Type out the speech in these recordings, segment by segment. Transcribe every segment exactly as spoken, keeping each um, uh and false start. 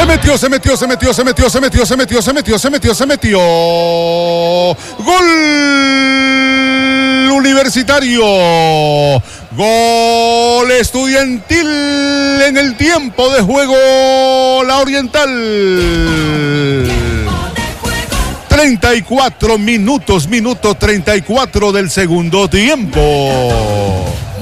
metió, se metió, se metió, se metió, se metió, se metió, se metió, se metió, se metió. Gol Universitario. Gol Estudiantil en el tiempo de juego. La Oriental. treinta y cuatro minutos, minuto treinta y cuatro del segundo tiempo.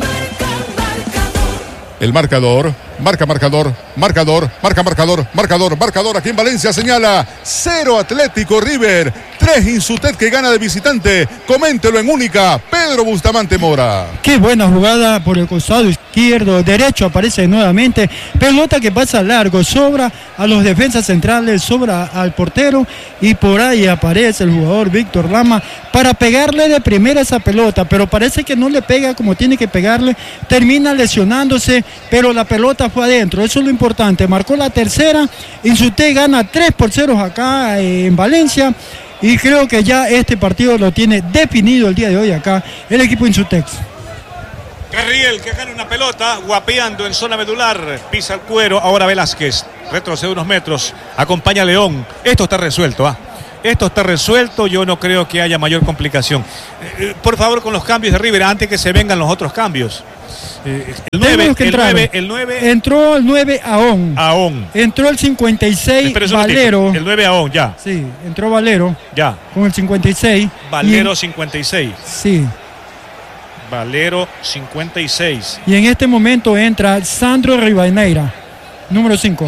El marcador, marca marcador, marcador, marca marcador, marcador, marcador. Aquí en Valencia señala cero Atlético River, tres Insutec que gana de visitante. Coméntelo en única, Pedro Bustamante Mora. Qué buena jugada por el costado izquierdo, derecho aparece nuevamente. Pelota que pasa largo, sobra a los defensas centrales, sobra al portero y por ahí aparece el jugador Víctor Lama para pegarle de primera esa pelota, pero parece que no le pega como tiene que pegarle, termina lesionándose, pero la pelota fue adentro, eso es lo importante. Marcó la tercera, Insutec gana tres por cero acá en Valencia y creo que ya este partido lo tiene definido el día de hoy acá el equipo Insutec. Carriel que gana una pelota, guapeando en zona medular, pisa el cuero, ahora Velázquez, retrocede unos metros, acompaña a León. Esto está resuelto, ¿ah? Esto está resuelto, yo no creo que haya mayor complicación. Eh, por favor, con los cambios de River, antes que se vengan los otros cambios. Eh, el, nueve, el, nueve, el nueve. Entró el nueve Aón. Aón. Entró el cincuenta y seis Valero. El nueve Aón, ya. Sí, entró Valero. Ya. Con el cincuenta y seis. Valero y... cincuenta y seis. Sí. Valero cincuenta y seis. Y en este momento entra Sandro Rivadeneira, número cinco.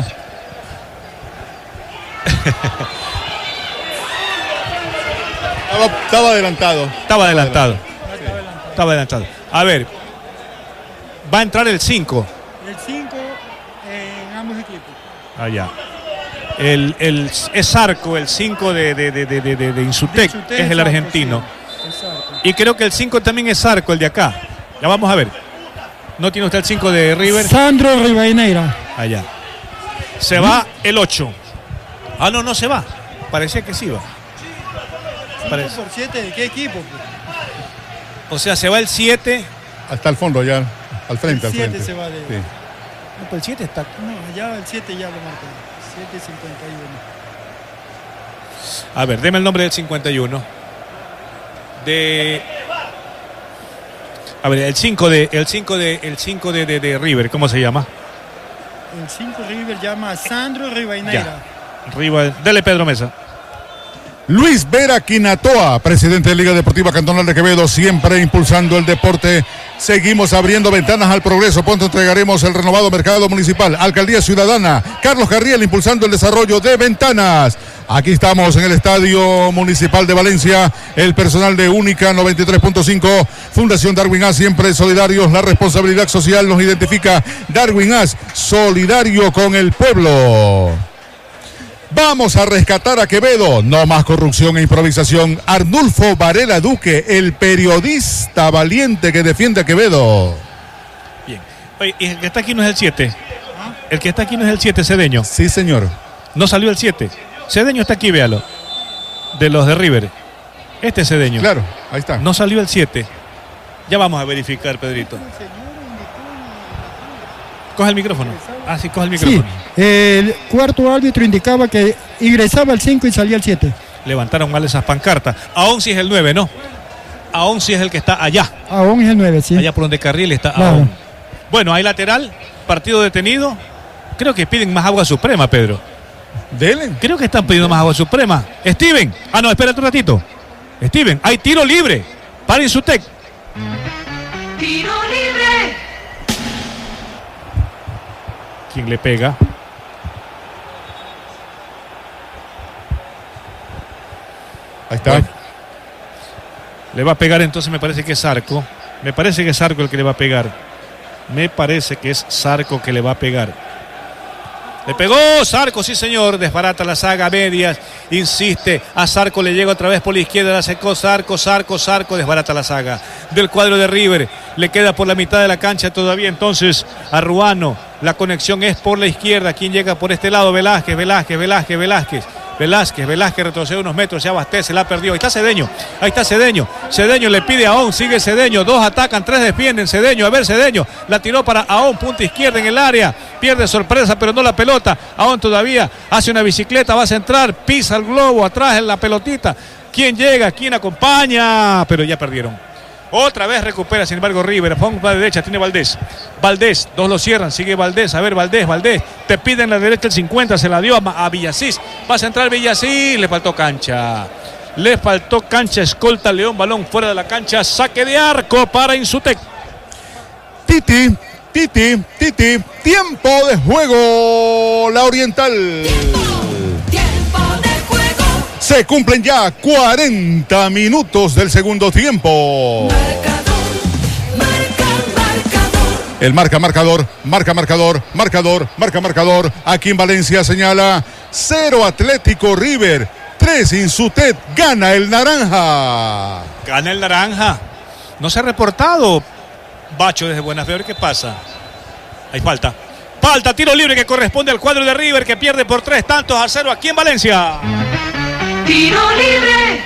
estaba, estaba adelantado. Estaba adelantado. Sí. Estaba adelantado. A ver, va a entrar el cinco. El cinco en ambos equipos. Allá. El, el, es Zarco, el cinco de, de, de, de, de, de Insutec, de Insutec, es el argentino. Sí. Y creo que el cinco también es Zarco, el de acá. Ya vamos a ver. ¿No tiene usted el cinco de River? Sandro Rivadeneira. Allá. Se va el ocho. Ah, no, no se va. Parecía que sí va. cinco por siete ¿de qué equipo? O sea, se va el siete. Hasta el fondo, ya. Al frente, el al frente. Se va de... sí. No, pero el siete está... No, ya el siete ya lo marcó. siete cincuenta y uno. A ver, deme el nombre del cincuenta y uno. De... A ver, el cinco de... El cinco de... El cinco de, de, de River, ¿cómo se llama? El cinco River llama a Sandro Rivadeneira. River, dele Pedro Mesa. Luis Vera Quinatoa, presidente de Liga Deportiva Cantonal de Quevedo, siempre impulsando el deporte. Seguimos abriendo ventanas al progreso. Pronto entregaremos el renovado mercado municipal. Alcaldía Ciudadana, Carlos Carriel impulsando el desarrollo de ventanas. Aquí estamos en el Estadio Municipal de Valencia. El personal de Única noventa y tres punto cinco, Fundación Darwin A, siempre solidarios. La responsabilidad social nos identifica. Darwin A, solidario con el pueblo. Vamos a rescatar a Quevedo. No más corrupción e improvisación. Arnulfo Varela Duque, el periodista valiente que defiende a Quevedo. Bien. Oye, ¿y el que está aquí no es el siete? ¿Ah? El que está aquí no es el siete, Cedeño. Sí, señor. No salió el siete. Cedeño está aquí, véalo. De los de River. Este es Cedeño. Claro, ahí está. No salió el siete. Ya vamos a verificar, Pedrito. Coge el micrófono. Ah, sí, coge el micrófono. Sí, el cuarto árbitro indicaba que ingresaba el cinco y salía el siete. Levantaron mal esas pancartas. Aún si es el nueve, ¿no? Aún si es el que está allá. Aún es el nueve, sí. Allá por donde Carriel está. Claro. Aún. Bueno, hay lateral, partido detenido. Creo que piden más agua suprema, Pedro. Dele. Creo que están pidiendo más agua suprema. Steven. Ah, no, espérate un ratito. Steven, hay tiro libre para Insutec. Tiro libre. ¿Quién le pega? Ahí está. Bueno, le va a pegar, entonces me parece que es Zarco. Me parece que es Zarco el que le va a pegar. Me parece que es Zarco que le va a pegar. Le pegó Zarco, sí señor. Desbarata la saga a medias. Insiste. A Zarco le llega otra vez por la izquierda. La secó Zarco, Zarco, Zarco. Desbarata la saga del cuadro de River. Le queda por la mitad de la cancha todavía entonces a Ruano. La conexión es por la izquierda. ¿Quién llega por este lado? Velázquez, Velázquez, Velázquez, Velázquez. Velázquez, Velázquez retrocede unos metros, se abastece, la perdió. Ahí está Cedeño, ahí está Cedeño. Cedeño le pide a Aón, sigue Cedeño. Dos atacan, tres defienden. Cedeño, a ver Cedeño. La tiró para Aón, punta izquierda en el área. Pierde sorpresa, pero no la pelota. Aón todavía hace una bicicleta, va a centrar, pisa el globo, atrás en la pelotita. ¿Quién llega? ¿Quién acompaña? Pero ya perdieron. Otra vez recupera, sin embargo, River. Ponga la derecha, tiene Valdés. Valdés, dos lo cierran, sigue Valdés. A ver, Valdés, Valdés. Te piden la derecha el cincuenta, se la dio a, a Villasís. Va a centrar Villasís, le faltó cancha. Le faltó cancha, escolta León, balón fuera de la cancha. Saque de arco para Insutec. Titi, Titi, Titi. Tiempo de juego. La Oriental. Tiempo, tiempo de juego. Se cumplen ya cuarenta minutos del segundo tiempo. Marcador, marca, marcador. El marca marcador, marca marcador, marcador, marca marcador. Aquí en Valencia señala cero Atlético River, tres Insutec, gana el naranja. Gana el naranja. No se ha reportado Bacho desde Buenas Fe. ¿Qué pasa? Hay falta. Falta, tiro libre que corresponde al cuadro de River, que pierde por tres tantos a cero aquí en Valencia. Tiro libre.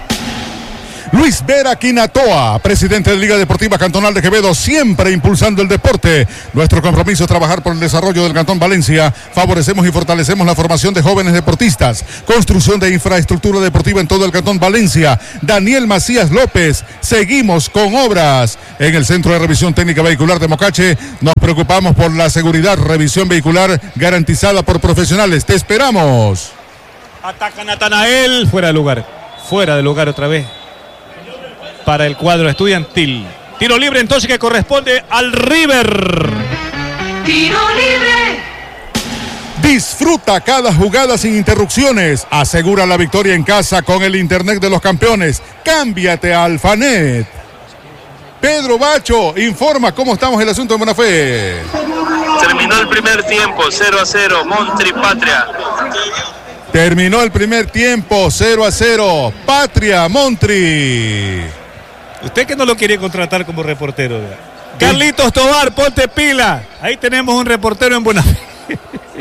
Luis Vera Quinatoa, presidente de Liga Deportiva Cantonal de Quevedo, siempre impulsando el deporte. Nuestro compromiso es trabajar por el desarrollo del Cantón Valencia. Favorecemos y fortalecemos la formación de jóvenes deportistas. Construcción de infraestructura deportiva en todo el Cantón Valencia. Daniel Macías López, seguimos con obras. En el Centro de Revisión Técnica Vehicular de Mocache, nos preocupamos por la seguridad, revisión vehicular garantizada por profesionales. Te esperamos. Ataca Natanael, fuera de lugar. Fuera de lugar otra vez. Para el cuadro estudiantil. Tiro libre entonces que corresponde al River. Tiro libre. Disfruta cada jugada sin interrupciones. Asegura la victoria en casa con el Internet de los campeones. Cámbiate a Alfanet. Pedro Bacho informa cómo estamos en el asunto de Buena Fe. Terminó el primer tiempo, cero a cero, Montri Patria. Terminó el primer tiempo, cero a cero. Patria, Montri. Usted que no lo quiere contratar como reportero. ¿Verdad? Carlitos Tobar, ponte pila. Ahí tenemos un reportero en Buena Fe.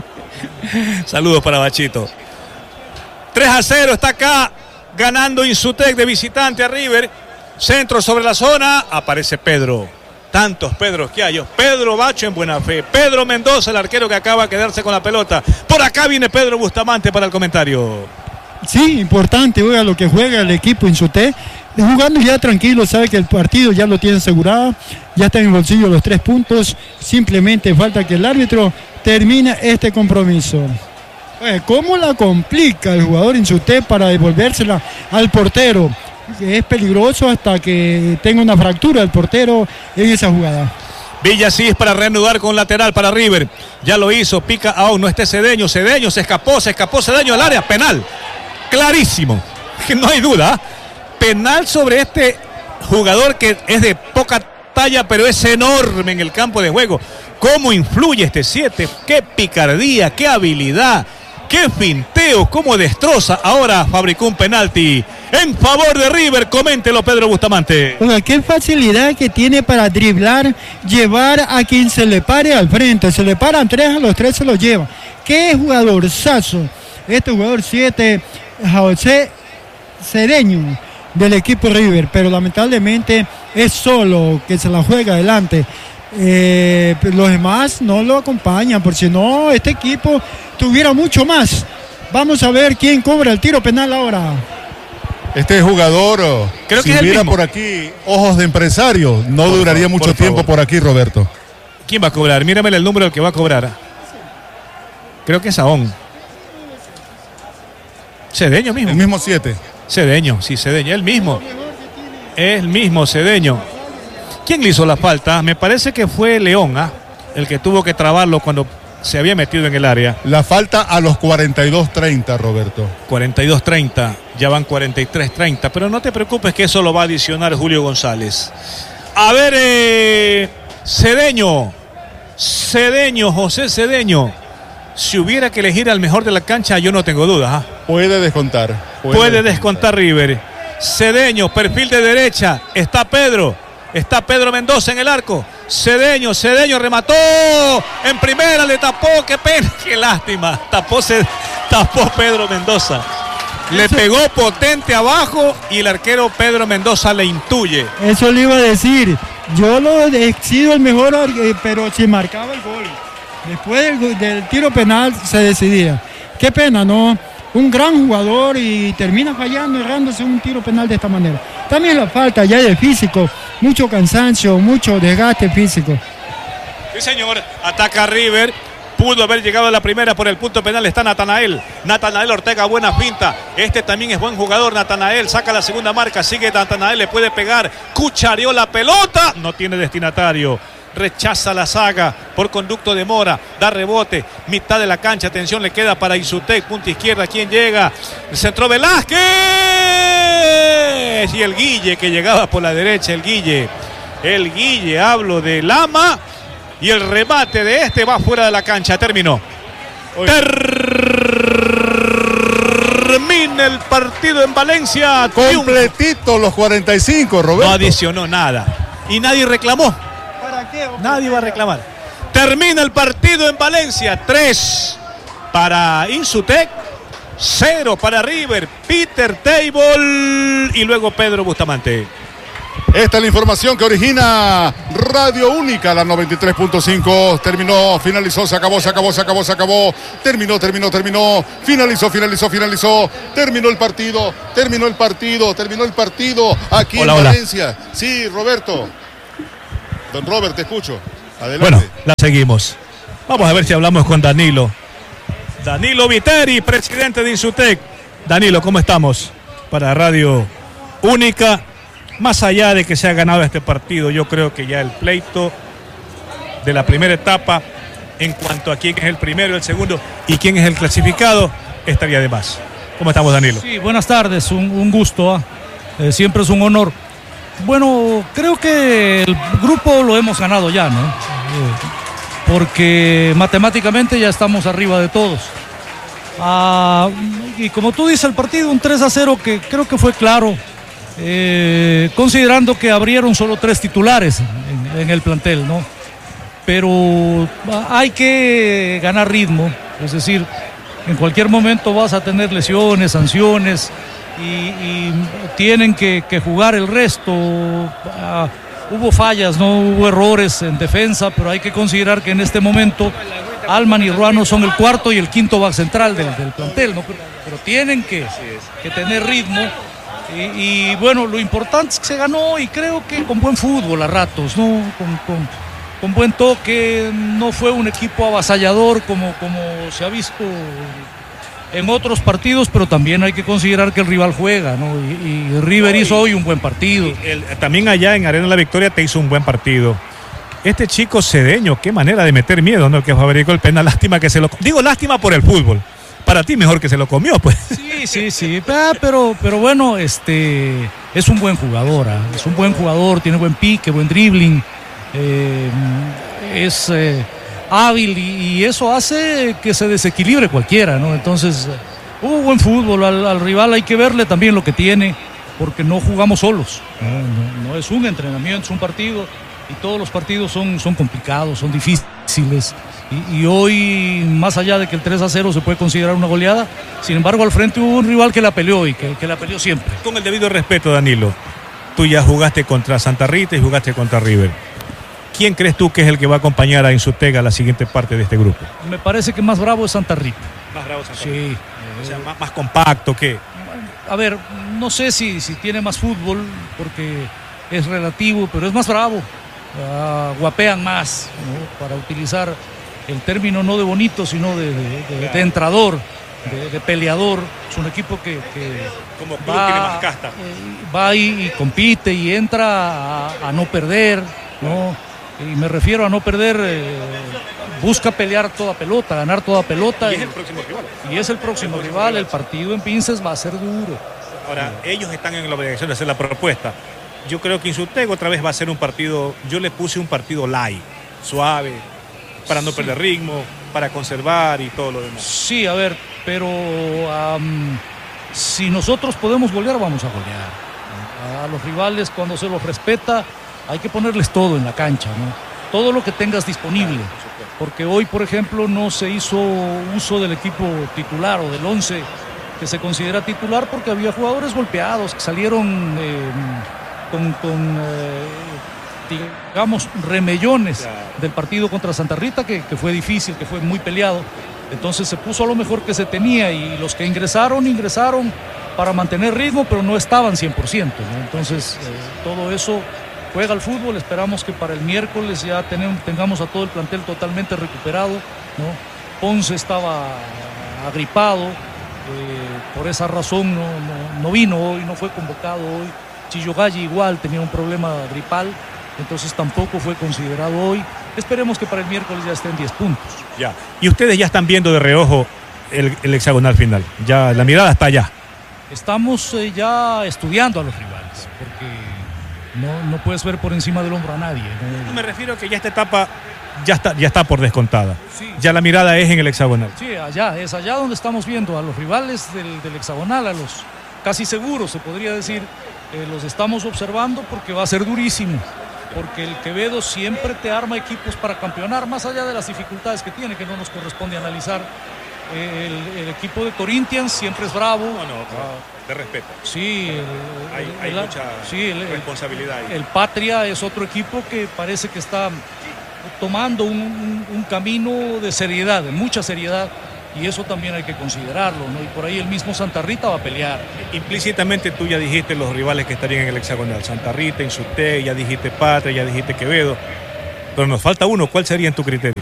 Saludos para Bachito. tres a cero, está acá ganando Insutec de visitante a River. Centro sobre la zona, aparece Pedro. Tantos Pedros que hay. Pedro Bacho en Buena Fe. Pedro Mendoza, el arquero que acaba de quedarse con la pelota. Por acá viene Pedro Bustamante para el comentario. Sí, importante, oiga, lo que juega el equipo Insutec. Jugando ya tranquilo, sabe que el partido ya lo tiene asegurado. Ya está en el bolsillo los tres puntos. Simplemente falta que el árbitro termine este compromiso. Oye, ¿cómo la complica el jugador Insutec para devolvérsela al portero? Es peligroso hasta que tenga una fractura el portero en esa jugada. Villasís para reanudar con lateral para River. Ya lo hizo, pica aún, no esté Cedeño. Cedeño se escapó, se escapó Cedeño al área. Penal, clarísimo, no hay duda. Penal sobre este jugador que es de poca talla, pero es enorme en el campo de juego. ¿Cómo influye este siete? Qué picardía, qué habilidad, qué finteo, cómo destroza. Ahora fabricó un penalti en favor de River. Coméntelo, Pedro Bustamante. Oiga, qué facilidad que tiene para driblar, llevar a quien se le pare al frente. Se le paran tres, a los tres se los lleva. Qué jugador sazo. Este jugador siete, José Cedeño, del equipo River, pero lamentablemente es solo que se la juega adelante. Eh, los demás no lo acompañan, por si no, este equipo tuviera mucho más. Vamos a ver quién cobra el tiro penal ahora. Este jugador, creo si que hubiera por aquí ojos de empresario, no por duraría favor, mucho por tiempo favor. por aquí, Roberto. ¿Quién va a cobrar? Míramele el número del que va a cobrar. Creo que es Aón. Cedeño mismo. El mismo siete. Cedeño, sí, Cedeño, el mismo. El mismo Cedeño. ¿Quién le hizo la falta? Me parece que fue León, ¿ah? El que tuvo que trabarlo cuando se había metido en el área. La falta a los cuarenta y dos treinta, Roberto. cuarenta y dos treinta, ya van cuarenta y tres treinta, pero no te preocupes que eso lo va a adicionar Julio González. A ver, eh, Cedeño, Cedeño, José Cedeño. Si hubiera que elegir al mejor de la cancha, yo no tengo dudas. ¿ah? Puede descontar. Puede, puede descontar River. Cedeño, perfil de derecha. Está Pedro. Está Pedro Mendoza en el arco. Cedeño, Cedeño remató. En primera le tapó. Qué pena, qué lástima. Tapó, tapó Pedro Mendoza. Le pegó potente abajo y el arquero Pedro Mendoza le intuye. Eso le iba a decir. Yo lo he sido el mejor, eh, pero si marcaba el gol. Después del, del tiro penal se decidía. Qué pena, ¿no? Un gran jugador y termina fallando, errándose un tiro penal de esta manera. También la falta ya de físico, mucho cansancio, mucho desgaste físico. Sí, señor. Ataca River. Pudo haber llegado a la primera por el punto penal. Está Natanael. Natanael Ortega, buena finta. Este también es buen jugador. Natanael saca la segunda marca. Sigue Natanael, le puede pegar. Cuchareó la pelota. No tiene destinatario. Rechaza la saga por conducto de Mora. Da rebote. Mitad de la cancha. Atención, le queda para Insutec. Punta izquierda. ¿Quién llega? El centro Velázquez. Y el Guille que llegaba por la derecha. El Guille. El Guille. Hablo de Lama. Y el remate de este va fuera de la cancha. Terminó. Termina el partido en Valencia. Completito los cuarenta y cinco, Roberto. No adicionó nada. Y nadie reclamó. ¿Para qué? Nadie va a reclamar. Termina el partido en Valencia. tres para Insutec. cero para River. Peter Table. Y luego Pedro Bustamante. Esta es la información que origina Radio Única, la noventa y tres punto cinco. Terminó, finalizó, se acabó, se acabó, se acabó, se acabó. Terminó, terminó, terminó. Finalizó, finalizó, finalizó. Terminó el partido, terminó el partido, terminó el partido aquí hola, en hola. Valencia. Sí, Roberto. Don Robert, te escucho. Adelante. Bueno, la seguimos. Vamos a ver si hablamos con Danilo. Danilo Viteri, presidente de Insutec. Danilo, ¿cómo estamos? Para Radio Única. Más allá de que se ha ganado este partido, yo creo que ya el pleito de la primera etapa, en cuanto a quién es el primero, el segundo y quién es el clasificado, estaría de más. ¿Cómo estamos, Danilo? Sí, buenas tardes, un, un gusto, ¿ah? eh, siempre es un honor. Bueno, creo que el grupo lo hemos ganado ya, ¿no? Eh, porque matemáticamente ya estamos arriba de todos. Ah, y como tú dices, el partido, un tres a cero que creo que fue claro. Eh, considerando que abrieron solo tres titulares en, en el plantel, ¿no? Pero hay que ganar ritmo, es decir, en cualquier momento vas a tener lesiones, sanciones y, y tienen que, que jugar el resto. Ah, hubo fallas, no hubo errores en defensa, pero hay que considerar que en este momento Alman y Ruano son el cuarto y el quinto back central del, del plantel, ¿no? Pero, pero tienen que, que tener ritmo. Y, y bueno, lo importante es que se ganó y creo que con buen fútbol a ratos, ¿no? Con, con, con buen toque, no fue un equipo avasallador como, como se ha visto en otros partidos, pero también hay que considerar que el rival juega, ¿no? Y, y River hizo hoy un buen partido. El, también allá en Arena La Victoria te hizo un buen partido. Este chico Cedeño, qué manera de meter miedo, ¿no? Que fabricó el penal, lástima que se lo... Digo lástima por el fútbol. Para ti mejor que se lo comió, pues. Sí, sí, sí, ah, pero, pero bueno, este es un buen jugador, ¿eh? Es un buen jugador, tiene buen pique, buen dribbling, eh, es eh, hábil y, y eso hace que se desequilibre cualquiera, ¿no? Entonces, hubo uh, buen fútbol, al, al rival hay que verle también lo que tiene, porque no jugamos solos, no, no, no es un entrenamiento, es un partido y todos los partidos son, son complicados, son difíciles. Y, y hoy, más allá de que el tres a cero se puede considerar una goleada, sin embargo al frente hubo un rival que la peleó y que, que la peleó siempre. Con el debido respeto, Danilo, tú ya jugaste contra Santa Rita y jugaste contra River. ¿Quién crees tú que es el que va a acompañar a Insutec a la siguiente parte de este grupo? Me parece que más bravo es Santa Rita. Más bravo Santa Sí. Rita. O sea, más, más compacto que... A ver, no sé si, si tiene más fútbol, porque es relativo, pero es más bravo. Uh, guapean más, ¿no? Para utilizar el término no de bonito, sino de, de, de, de entrador, de, de peleador. Es un equipo que, que Como club va, tiene más casta. eh, va y, y compite y entra a, a no perder, ¿no? Y me refiero a no perder, eh, busca pelear toda pelota, ganar toda pelota. Y Y, es el próximo rival. y es el próximo El próximo rival, rival. el partido en Pinces va a ser duro. Ahora, ellos están en la obligación de hacer la propuesta. Yo creo que Insutec otra vez va a ser un partido, yo le puse un partido light, suave, para no perder ritmo, para conservar y todo lo demás. Sí, a ver, pero um, si nosotros podemos golear, vamos a golear. A los rivales, cuando se los respeta, hay que ponerles todo en la cancha, ¿no? todo lo que tengas disponible. Porque hoy, por ejemplo, no se hizo uso del equipo titular o del once que se considera titular porque había jugadores golpeados que salieron eh, con, con eh, digamos, remellones del partido contra Santa Rita, que, que fue difícil, que fue muy peleado. Entonces se puso a lo mejor que se tenía y los que ingresaron, ingresaron para mantener ritmo, pero no estaban cien por ciento, ¿no? Entonces eh, todo eso juega al fútbol. Esperamos que para el miércoles ya tenemos, tengamos a todo el plantel totalmente recuperado, ¿no? Ponce estaba agripado, eh, por esa razón no, no, no vino hoy, no fue convocado hoy. Chillogalli igual tenía un problema gripal, entonces tampoco fue considerado hoy. Esperemos que para el miércoles ya estén diez puntos. Ya. Y ustedes ya están viendo de reojo el, el hexagonal final. Ya la mirada está allá. Estamos eh, ya estudiando a los rivales, porque no, no puedes ver por encima del hombro a nadie, ¿no? No me refiero a que ya esta etapa ya está, ya está por descontada. Sí. Ya la mirada es en el hexagonal. Sí, allá, es allá donde estamos viendo a los rivales del, del hexagonal, a los casi seguros, se podría decir. Eh, los estamos observando porque va a ser durísimo. Porque el Quevedo siempre te arma equipos para campeonar, más allá de las dificultades que tiene, que no nos corresponde analizar. El, el equipo de Corinthians siempre es bravo. No, no, de respeto. Sí, el, hay, el, hay el, mucha sí, el, responsabilidad ahí. El Patria es otro equipo que parece que está tomando un, un, un camino de seriedad, de mucha seriedad, y eso también hay que considerarlo, ¿no? Y por ahí el mismo Santa Rita va a pelear. Implícitamente tú ya dijiste los rivales que estarían en el hexagonal: Santa Rita, Insuté, ya dijiste Patria, ya dijiste Quevedo, pero nos falta uno. ¿Cuál sería en tu criterio?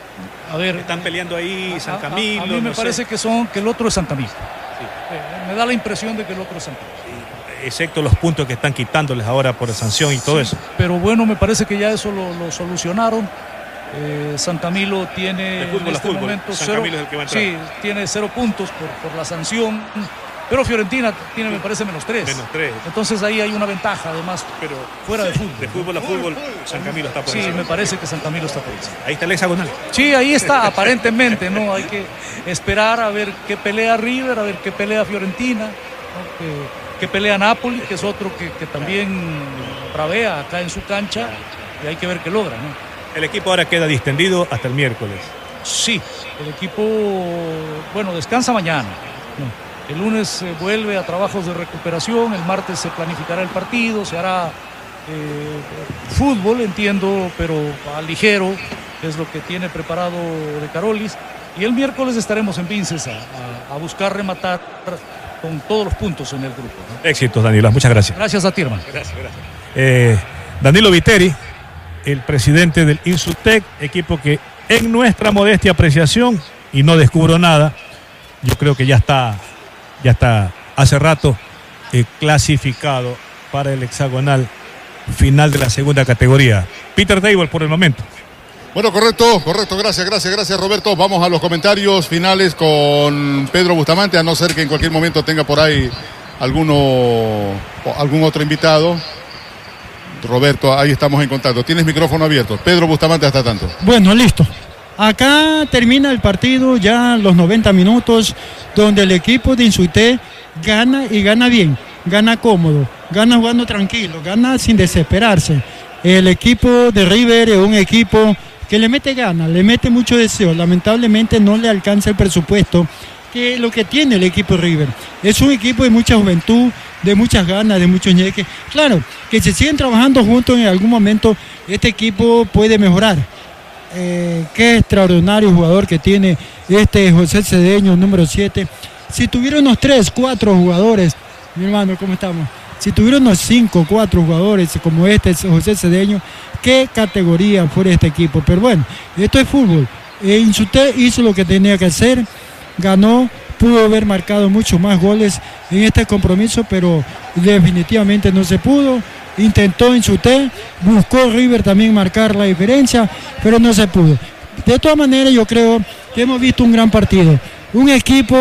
A ver, están peleando ahí a, San Camilo. A, a mí me no parece sé. que son que el otro es San Camilo. Sí. Eh, me da la impresión de que el otro es San Camilo. Sí, excepto los puntos que están quitándoles ahora por sanción y todo sí, eso. Pero bueno, me parece que ya eso lo, lo solucionaron. Eh, San Camilo tiene de fútbol en este a fútbol. momento San cero, Camilo es el que va a entrar. sí, tiene cero puntos por, por la sanción. Pero Fiorentina tiene, me parece, menos tres. Menos tres. Entonces ahí hay una ventaja, además, pero fuera de fútbol. De fútbol a fútbol, San Camilo está por Sí, encima. me parece que San Camilo está por encima. Ahí está el hexagonal. Sí, ahí está, aparentemente, ¿no? Hay que esperar a ver qué pelea River, a ver qué pelea Fiorentina, ¿no? que, que pelea Napoli, que es otro que, que también bravea acá en su cancha, y hay que ver qué logra, ¿no? El equipo ahora queda distendido hasta el miércoles. Sí, el equipo, bueno, descansa mañana, ¿no? El lunes eh, vuelve a trabajos de recuperación, el martes se planificará el partido, se hará eh, fútbol, entiendo, pero a ligero, es lo que tiene preparado De Carolis, y el miércoles estaremos en Vinces a, a, a buscar rematar con todos los puntos en el grupo, ¿no? Éxitos, Danilo, muchas gracias. Gracias a ti, hermano. Gracias, gracias. Eh, Danilo Viteri, el presidente del Insutec, equipo que en nuestra modestia apreciación, y no descubro nada, yo creo que ya está ya está hace rato eh, clasificado para el hexagonal final de la segunda categoría. Peter Table por el momento. Bueno, correcto, correcto, gracias, gracias, gracias Roberto. Vamos a los comentarios finales con Pedro Bustamante, a no ser que en cualquier momento tenga por ahí alguno, algún otro invitado. Roberto, ahí estamos en contacto. Tienes micrófono abierto. Pedro Bustamante, hasta tanto. Bueno, listo. Acá termina el partido, ya los noventa minutos, donde el equipo de Insuté gana y gana bien, gana cómodo, gana jugando tranquilo, gana sin desesperarse. El equipo de River es un equipo que le mete ganas, le mete mucho deseo. Lamentablemente no le alcanza el presupuesto que lo que tiene el equipo de River. Es un equipo de mucha juventud, de muchas ganas, de muchos ñeques. Claro, que se siguen trabajando juntos, en algún momento este equipo puede mejorar. Eh, qué extraordinario jugador que tiene este José Cedeño, número siete. Si tuviera unos tres, cuatro jugadores, mi hermano, ¿cómo estamos? Si tuviera unos cinco, cuatro jugadores como este José Cedeño, qué categoría fuera este equipo. Pero bueno, esto es fútbol. eh, Insuté hizo lo que tenía que hacer, ganó, pudo haber marcado muchos más goles en este compromiso, pero definitivamente no se pudo. Intentó Insuté, buscó River también marcar la diferencia, pero no se pudo. De todas maneras, yo creo que hemos visto un gran partido. Un equipo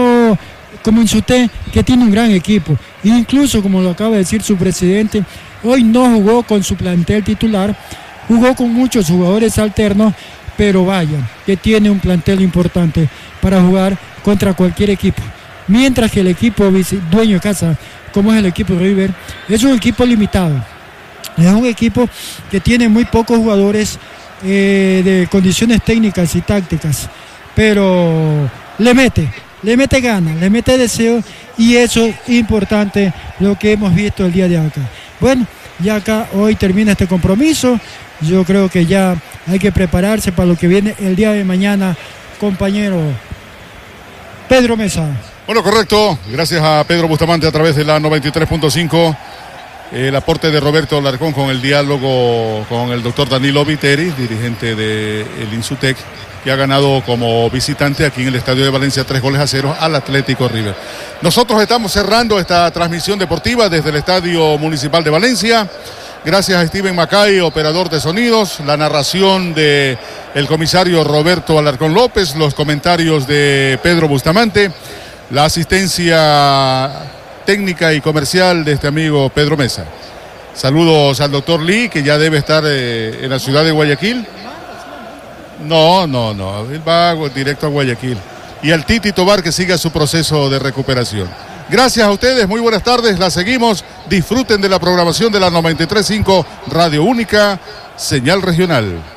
como Insuté, que tiene un gran equipo. Incluso, como lo acaba de decir su presidente, hoy no jugó con su plantel titular, jugó con muchos jugadores alternos, pero vaya, que tiene un plantel importante para jugar contra cualquier equipo. Mientras que el equipo dueño de casa, como es el equipo River, es un equipo limitado. Es un equipo que tiene muy pocos jugadores eh, de condiciones técnicas y tácticas, pero le mete, le mete ganas, le mete deseo, y eso es importante lo que hemos visto el día de acá. Bueno, ya acá hoy termina este compromiso, yo creo que ya hay que prepararse para lo que viene el día de mañana, compañero Pedro Mesa. Bueno, correcto, gracias a Pedro Bustamante a través de la noventa y tres punto cinco. El aporte de Roberto Alarcón con el diálogo con el doctor Danilo Viteri, dirigente del Insutec, que ha ganado como visitante aquí en el Estadio de Valencia tres goles a cero al Atlético River. Nosotros estamos cerrando esta transmisión deportiva desde el Estadio Municipal de Valencia. Gracias a Steven Macay, operador de sonidos, la narración de el comisario Roberto Alarcón López, los comentarios de Pedro Bustamante, la asistencia técnica y comercial de este amigo Pedro Mesa. Saludos al doctor Lee, que ya debe estar eh, en la ciudad de Guayaquil. No, no, no, él va directo a Guayaquil. Y al Titi Tobar, que siga su proceso de recuperación. Gracias a ustedes, muy buenas tardes, la seguimos. Disfruten de la programación de la noventa y tres punto cinco Radio Única, señal regional.